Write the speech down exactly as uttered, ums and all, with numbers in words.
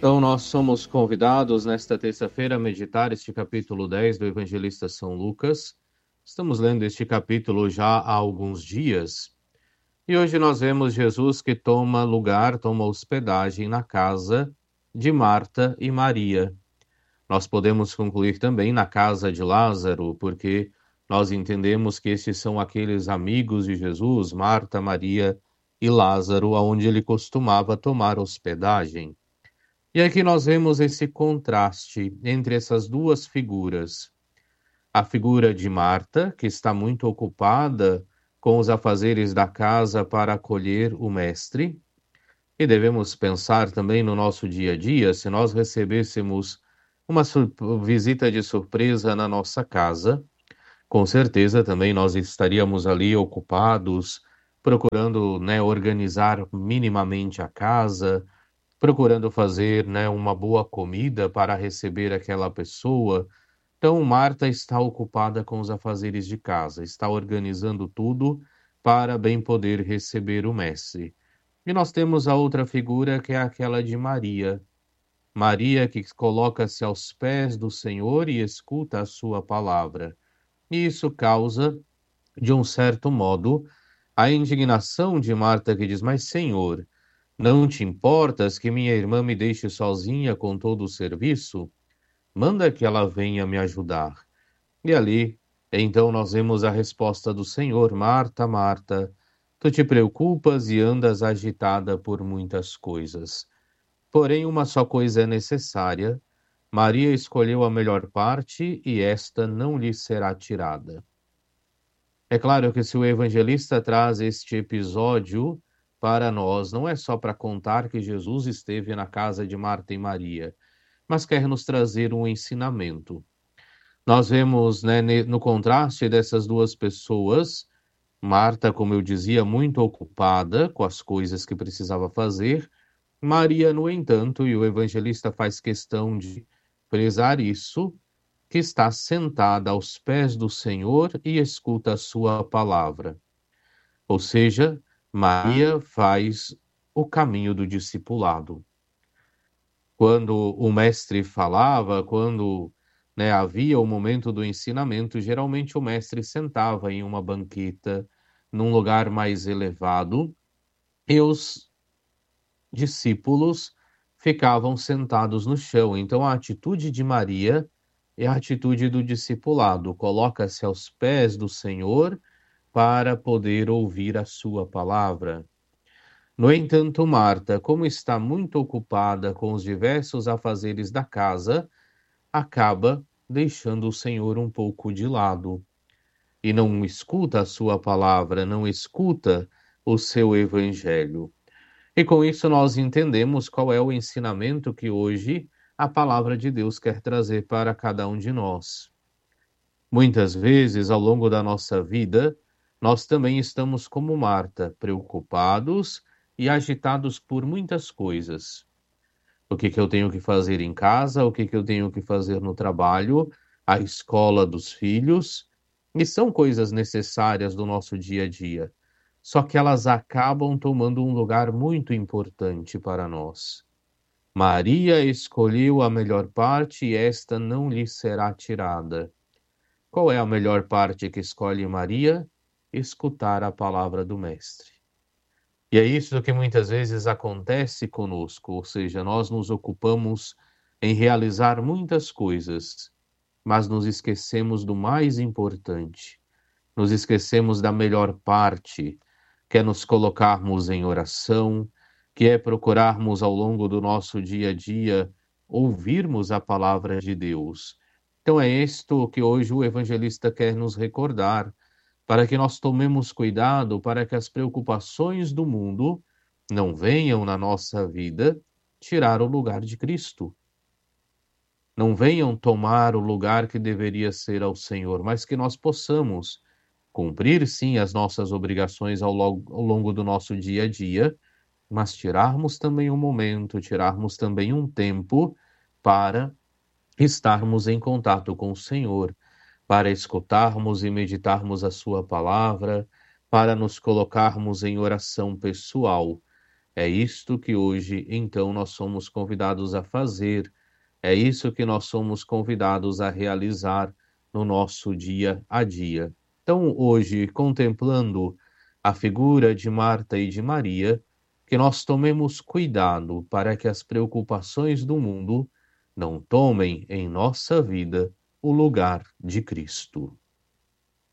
Então, nós somos convidados nesta terça-feira a meditar este capítulo dez do Evangelista São Lucas. Estamos lendo este capítulo já há alguns dias. E hoje nós vemos Jesus que toma lugar, toma hospedagem na casa de Marta e Maria. Nós podemos concluir também na casa de Lázaro, porque nós entendemos que estes são aqueles amigos de Jesus, Marta, Maria e Lázaro, aonde ele costumava tomar hospedagem. E aqui nós vemos esse contraste entre essas duas figuras. A figura de Marta, que está muito ocupada com os afazeres da casa para acolher o Mestre. E devemos pensar também no nosso dia a dia, se nós recebêssemos uma visita de surpresa na nossa casa, com certeza também nós estaríamos ali ocupados, procurando, né, organizar minimamente a casa, procurando fazer, né, uma boa comida para receber aquela pessoa. Então, Marta está ocupada com os afazeres de casa, está organizando tudo para bem poder receber o Mestre. E nós temos a outra figura, que é aquela de Maria. Maria que coloca-se aos pés do Senhor e escuta a sua palavra. E isso causa, de um certo modo, a indignação de Marta, que diz: mas, Senhor, não te importas que minha irmã me deixe sozinha com todo o serviço? Manda que ela venha me ajudar. E ali, então, nós vemos a resposta do Senhor: Marta, Marta, tu te preocupas e andas agitada por muitas coisas. Porém, uma só coisa é necessária. Maria escolheu a melhor parte e esta não lhe será tirada. É claro que se o evangelista traz este episódio para nós, não é só para contar que Jesus esteve na casa de Marta e Maria, mas quer nos trazer um ensinamento. Nós vemos, né, no contraste dessas duas pessoas, Marta, como eu dizia, muito ocupada com as coisas que precisava fazer, Maria, no entanto, e o evangelista faz questão de frisar isso, que está sentada aos pés do Senhor e escuta a sua palavra. Ou seja, Maria faz o caminho do discipulado. Quando o mestre falava, quando, né, havia o momento do ensinamento, geralmente o mestre sentava em uma banqueta, num lugar mais elevado, e os discípulos ficavam sentados no chão. Então, a atitude de Maria é a atitude do discipulado, coloca-se aos pés do Senhor para poder ouvir a sua palavra. No entanto, Marta, como está muito ocupada com os diversos afazeres da casa, acaba deixando o Senhor um pouco de lado e não escuta a sua palavra, não escuta o seu evangelho. E com isso nós entendemos qual é o ensinamento que hoje a palavra de Deus quer trazer para cada um de nós. Muitas vezes, ao longo da nossa vida, nós também estamos como Marta, preocupados e agitados por muitas coisas. O que que eu tenho que fazer em casa, o que que eu tenho que fazer no trabalho, a escola dos filhos, e são coisas necessárias do nosso dia a dia. Só que elas acabam tomando um lugar muito importante para nós. Maria escolheu a melhor parte e esta não lhe será tirada. Qual é a melhor parte que escolhe Maria? Escutar a palavra do Mestre. E é isso que muitas vezes acontece conosco, ou seja, nós nos ocupamos em realizar muitas coisas, mas nos esquecemos do mais importante, nos esquecemos da melhor parte, que é nos colocarmos em oração, que é procurarmos ao longo do nosso dia a dia ouvirmos a palavra de Deus. Então é isto que hoje o evangelista quer nos recordar, para que nós tomemos cuidado para que as preocupações do mundo não venham na nossa vida tirar o lugar de Cristo. Não venham tomar o lugar que deveria ser ao Senhor, mas que nós possamos cumprir, sim, as nossas obrigações ao longo, ao longo do nosso dia a dia, mas tirarmos também um momento, tirarmos também um tempo para estarmos em contato com o Senhor, para escutarmos e meditarmos a sua palavra, para nos colocarmos em oração pessoal. É isto que hoje, então, nós somos convidados a fazer, é isso que nós somos convidados a realizar no nosso dia a dia. Então, hoje, contemplando a figura de Marta e de Maria, que nós tomemos cuidado para que as preocupações do mundo não tomem em nossa vida o lugar de Cristo.